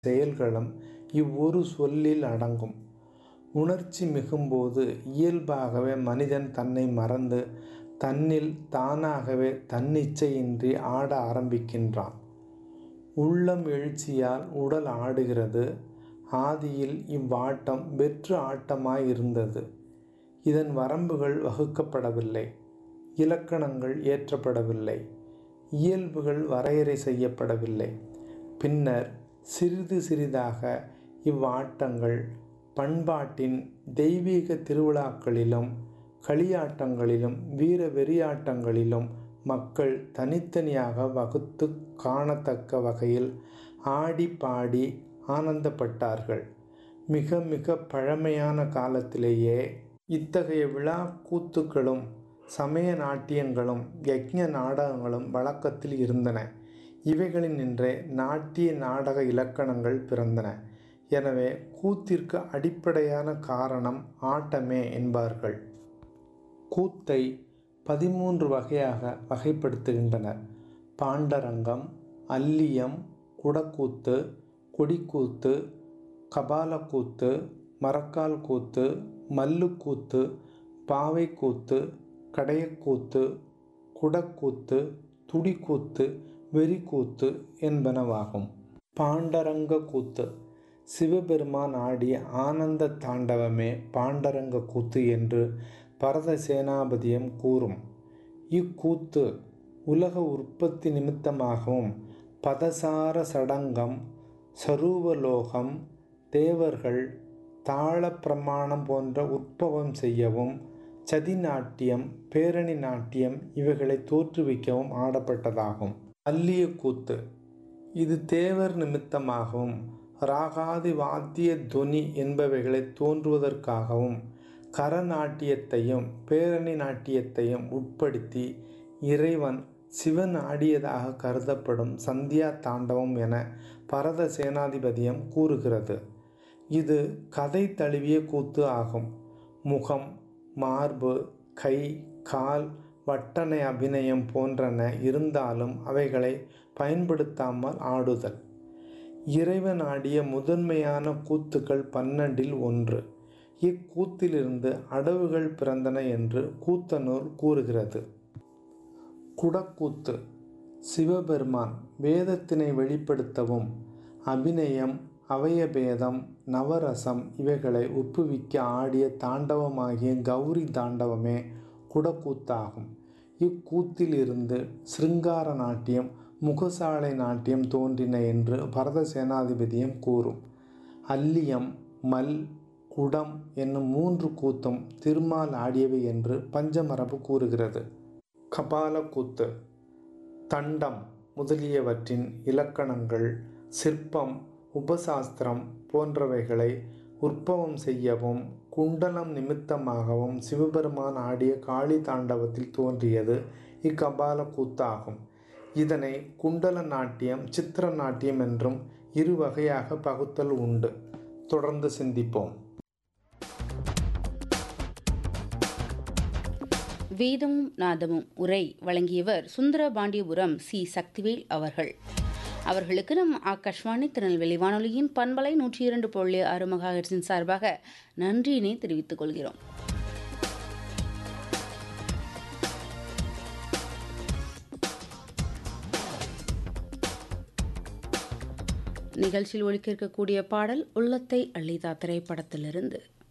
செயல்களும் இவ்வொரு சொல்லில் அடங்கும். உணர்ச்சி மிகும்போது இயல்பாகவே மனிதன் தன்னை மறந்து தன்னில் தானாகவே தன்னிச்சையின்றி ஆட ஆரம்பிக்கின்றான். உள்ளம் எழுச்சியால் உடல் ஆடுகிறது. ஆதியில் இவ்வாட்டம் வெற்று ஆட்டமாயிருந்தது. இதன் வரம்புகள் வகுக்கப்படவில்லை. இலக்கணங்கள் ஏற்றப்படவில்லை. இயல்புகள் வரையறை செய்யப்படவில்லை. பின்னர் சிறிது சிறிதாக இவ்வாட்டங்கள் பண்பாட்டின் தெய்வீக திருவிழாக்களிலும் களியாட்டங்களிலும் வீர வெறியாட்டங்களிலும் மக்கள் தனித்தனியாக வகுத்து காணத்தக்க வகையில் ஆடி பாடி ஆனந்தப்பட்டார்கள். மிக மிக பழமையான காலத்திலேயே இத்தகைய விழா கூத்துக்களும் சமய நாட்டியங்களும் யக்ஞ நாடகங்களும் வழக்கத்தில் இருந்தன. இவைகளினின்றே நாட்டிய நாடக இலக்கணங்கள் பிறந்தன. எனவே கூத்திற்கு அடிப்படையான காரணம் ஆட்டமே என்பார்கள். கூத்தை 13 வகையாக வகைப்படுத்துகின்றனர். பாண்டரங்கம், அல்லியம், குடக்கூத்து, கொடிக்கூத்து, கபாலக்கூத்து, மரக்கால் கூத்து, மல்லுக்கூத்து, பாவைக்கூத்து, கடையக்கூத்து, குடக்கூத்து, துடிக்கூத்து, வெறிக்கூத்து என்பனவாகும். பாண்டரங்க கூத்து சிவபெருமான் ஆடிய ஆனந்த தாண்டவமே பாண்டரங்க கூத்து என்று பரத சேனாபதியம் கூறும். இக்கூத்து உலக உற்பத்தி நிமித்தமாகவும் பதசார சடங்கம், சரூபலோகம், தேவர்கள் தாள பிரமாணம் போன்ற உற்பவம் செய்யவும், சதி நாட்டியம், பேரணி நாட்டியம் இவைகளை தோற்றுவிக்கவும் ஆடப்பட்டதாகும். அல்லிய கூத்து இது தேவர் நிமித்தமாகவும் ராகாதி வாத்திய தொனி என்பவைகளை தோன்றுவதற்காகவும் கரநாட்டியத்தையும் பேரணி நாட்டியத்தையும் உட்படுத்தி இறைவன் சிவன் ஆடியதாக கருதப்படும் சந்தியா தாண்டவம் என பரத சேனாதிபதியம் கூறுகிறது. இது கதை தழுவிய கூத்து ஆகும். முகம், மார்பு, கை, கால், வட்டனை அபிநயம் போன்றன இருந்தாலும் அவைகளை பயன்படுத்தாமல் ஆடுதல். இறைவன் ஆடிய முதன்மையான கூத்துக்கள் 12இல் ஒன்று. இக்கூத்திலிருந்து அடவுகள் பிறந்தன என்று கூத்தனூர் கூறுகிறது. குடக்கூத்து சிவபெருமான் வேதத்தினை வெளிப்படுத்தவும் அபிநயம், அவயபேதம், நவரசம் இவைகளை ஒப்புவிக்க ஆடிய தாண்டவமாகிய கௌரி தாண்டவமே குடக்கூத்தாகும். இக்கூத்தில் இருந்து சிருங்கார நாட்டியம், முகசாலை நாட்டியம் தோன்றின என்று பரத சேனாதிபதியம் கூறும். அல்லியம், மல், குடம் என்னும் 3 கூத்தும் திருமால் ஆடியவை என்று பஞ்சமரபு கூறுகிறது. கபாலக்கூத்து தண்டம் முதலியவற்றின் இலக்கணங்கள், சிற்பம், உபசாஸ்திரம் போன்றவைகளை உற்பவம் செய்யவும் குண்டலம் நிமித்தமாகவும் சிவபெருமான் ஆடிய காளி தாண்டவத்தில் தோன்றியது இக்கபால கூத்தாகும். இதனை குண்டல நாட்டியம், சித்திர நாட்டியம் என்றும் 2 வகையாக பகுத்தல் உண்டு. தொடர்ந்து சிந்திப்போம். வேதமும் நாதமும் உரை வழங்கியவர் சுந்தரபாண்டியபுரம் சி. சக்திவேல் அவர்கள். அவர்களுக்கு நம் ஆகாஷ்வாணி திருநெல்வேலி வானொலியின் பண்பலை 102.6 மெகாஹெர்ட்ஸின் சார்பாக நன்றியினை தெரிவித்துக் கொள்கிறோம். நிகழ்ச்சியில் ஒலிக்க இருக்கக்கூடிய பாடல் உள்ளத்தை அள்ளிதா திரைப்படத்திலிருந்து.